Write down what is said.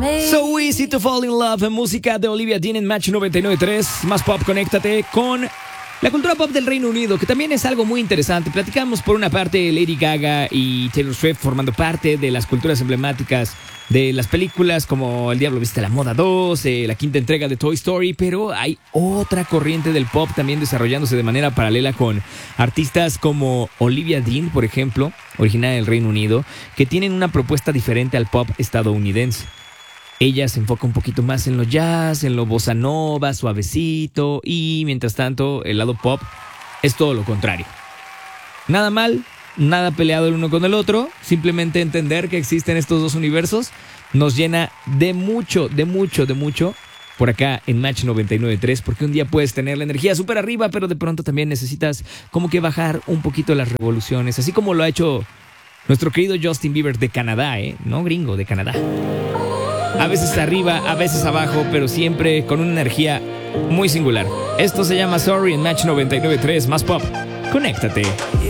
So Easy to Fall in Love, música de Olivia Dean en Match 99.3. Más pop, conéctate con la cultura pop del Reino Unido, que también es algo muy interesante. Platicamos por una parte Lady Gaga y Taylor Swift formando parte de las culturas emblemáticas de las películas como El Diablo Viste a la Moda 2, la quinta entrega de Toy Story, pero hay otra corriente del pop también desarrollándose de manera paralela con artistas como Olivia Dean, por ejemplo, originaria del Reino Unido, que tienen una propuesta diferente al pop estadounidense. Ella se enfoca un poquito más en lo jazz, en lo bossa nova, suavecito, y mientras tanto el lado pop es todo lo contrario. Nada mal, nada peleado el uno con el otro, simplemente entender que existen estos dos universos nos llena de mucho por acá en Match 99.3, porque un día puedes tener la energía súper arriba, pero de pronto también necesitas como que bajar un poquito las revoluciones, así como lo ha hecho nuestro querido Justin Bieber de Canadá, no gringo, de Canadá. A veces arriba, a veces abajo, pero siempre con una energía muy singular. Esto se llama Sorry en Match 99.3, más pop. Conéctate.